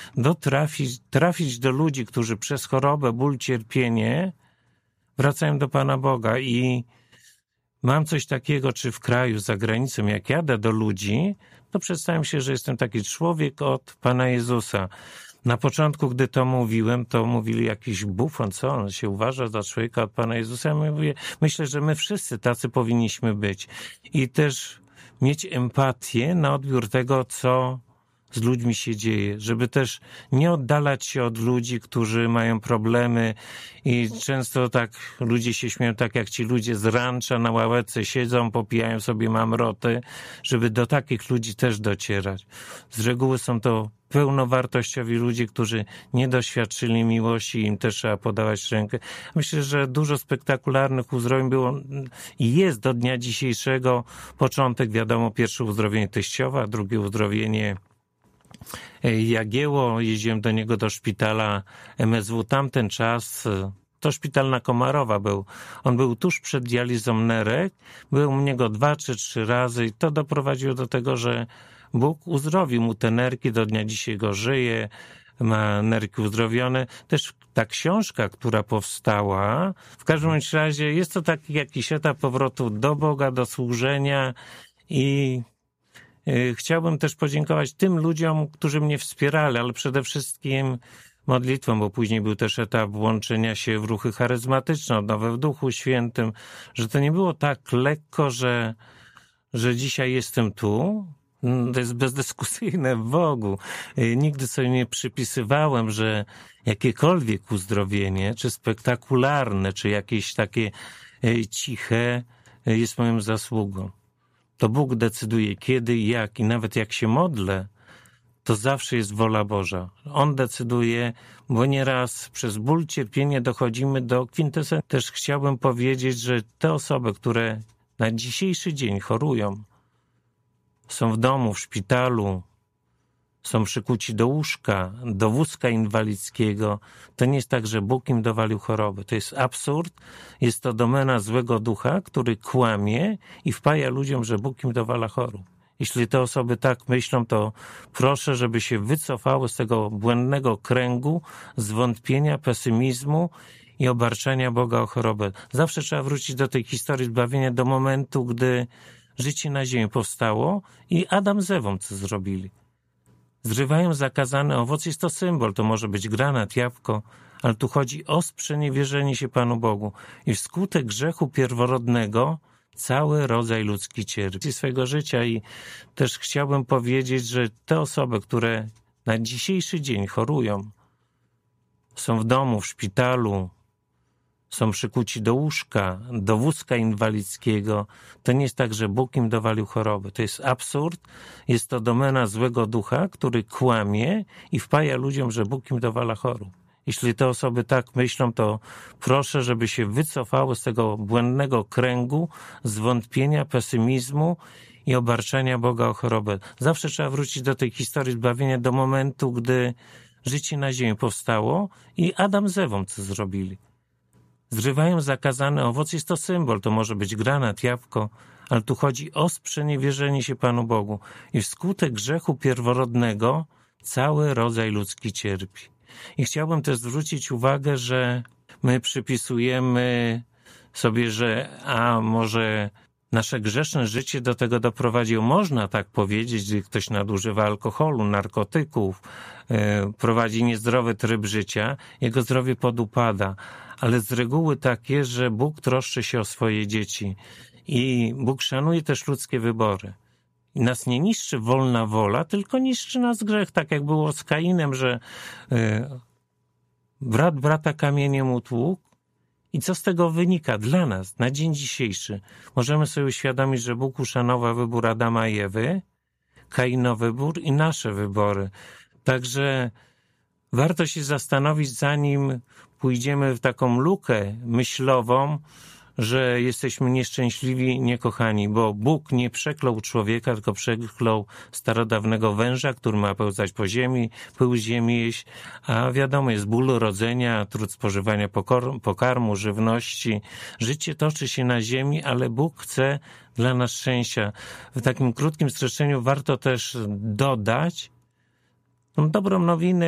trafić do ludzi, którzy przez chorobę, ból, cierpienie wracają do Pana Boga. I mam coś takiego, czy w kraju, za granicą, jak jadę do ludzi, to przedstawiam się, że jestem taki człowiek od Pana Jezusa. Na początku, gdy to mówiłem, to mówili jakiś bufon, co on się uważa za człowieka od Pana Jezusa. Ja mówię, myślę, że my wszyscy tacy powinniśmy być. I też mieć empatię na odbiór tego, co z ludźmi się dzieje, żeby też nie oddalać się od ludzi, którzy mają problemy i często tak ludzie się śmieją, tak jak ci ludzie z rancza na ławce siedzą, popijają sobie mamroty, żeby do takich ludzi też docierać. Z reguły są to pełnowartościowi ludzie, którzy nie doświadczyli miłości, im też trzeba podawać rękę. Myślę, że dużo spektakularnych uzdrowień było i jest do dnia dzisiejszego. Początek, wiadomo, pierwsze uzdrowienie teściowa, drugie uzdrowienie Jagiełło, jeździłem do niego do szpitala MSW. Tamten czas to szpital na Komarowa był. On był tuż przed dializą nerek. Byłem u niego 2 czy 3 razy i to doprowadziło do tego, że Bóg uzdrowił mu te nerki. Do dnia dzisiejszego żyje, ma nerki uzdrowione. Też ta książka, która powstała, w każdym razie jest to taki jakiś etap powrotu do Boga, do służenia i chciałbym też podziękować tym ludziom, którzy mnie wspierali, ale przede wszystkim modlitwą, bo później był też etap włączenia się w ruchy charyzmatyczne, odnowę w Duchu Świętym, że to nie było tak lekko, że dzisiaj jestem tu. To jest bezdyskusyjne w Bogu. Nigdy sobie nie przypisywałem, że jakiekolwiek uzdrowienie, czy spektakularne, czy jakieś takie ciche jest moją zasługą. To Bóg decyduje kiedy, jak i nawet jak się modlę, to zawsze jest wola Boża. On decyduje, bo nieraz przez ból, cierpienie dochodzimy do kwintesencji. Też chciałbym powiedzieć, że te osoby, które na dzisiejszy dzień chorują, są w domu, w szpitalu, są przykuci do łóżka, do wózka inwalidzkiego, to nie jest tak, że Bóg im dowalił choroby. To jest absurd, jest to domena złego ducha, który kłamie i wpaja ludziom, że Bóg im dowala chorób. Jeśli te osoby tak myślą, to proszę, żeby się wycofały z tego błędnego kręgu zwątpienia, pesymizmu i obarczania Boga o chorobę. Zawsze trzeba wrócić do tej historii zbawienia, do momentu, gdy życie na ziemi powstało i Adam z Ewą co zrobili. Zrywają zakazany owoc, jest to symbol, to może być granat, jabłko, ale tu chodzi o sprzeniewierzenie się Panu Bogu. I wskutek grzechu pierworodnego cały rodzaj ludzki cierpi swojego życia i też chciałbym powiedzieć, że te osoby, które na dzisiejszy dzień chorują, są w domu, w szpitalu, są przykuci do łóżka, do wózka inwalidzkiego, to nie jest tak, że Bóg im dowalił choroby. To jest absurd, jest to domena złego ducha, który kłamie i wpaja ludziom, że Bóg im dowala chorób. Jeśli te osoby tak myślą, to proszę, żeby się wycofały z tego błędnego kręgu zwątpienia, pesymizmu i obarczania Boga o chorobę. Zawsze trzeba wrócić do tej historii zbawienia, do momentu, gdy życie na ziemi powstało i Adam z Ewą co zrobili. Zrywają zakazany owoc, jest to symbol, to może być granat, jabłko, ale tu chodzi o sprzeniewierzenie się Panu Bogu. I wskutek grzechu pierworodnego cały rodzaj ludzki cierpi. I chciałbym też zwrócić uwagę, że my przypisujemy sobie, że może nasze grzeszne życie do tego doprowadziło. Można tak powiedzieć, gdy ktoś nadużywa alkoholu, narkotyków, prowadzi niezdrowy tryb życia, jego zdrowie podupada. Ale z reguły tak jest, że Bóg troszczy się o swoje dzieci i Bóg szanuje też ludzkie wybory. I nas nie niszczy wolna wola, tylko niszczy nas grzech, tak jak było z Kainem, że brat brata kamieniem utłukł. I co z tego wynika dla nas, na dzień dzisiejszy? Możemy sobie uświadomić, że Bóg uszanował wybór Adama i Ewy, Kaina wybór i nasze wybory. Także warto się zastanowić, zanim pójdziemy w taką lukę myślową, że jesteśmy nieszczęśliwi, niekochani, bo Bóg nie przeklął człowieka, tylko przeklął starodawnego węża, który ma pełzać po ziemi, pył ziemi jeść, a wiadomo, jest ból rodzenia, trud spożywania pokarmu, żywności. Życie toczy się na ziemi, ale Bóg chce dla nas szczęścia. W takim krótkim streszczeniu warto też dodać tą dobrą nowinę,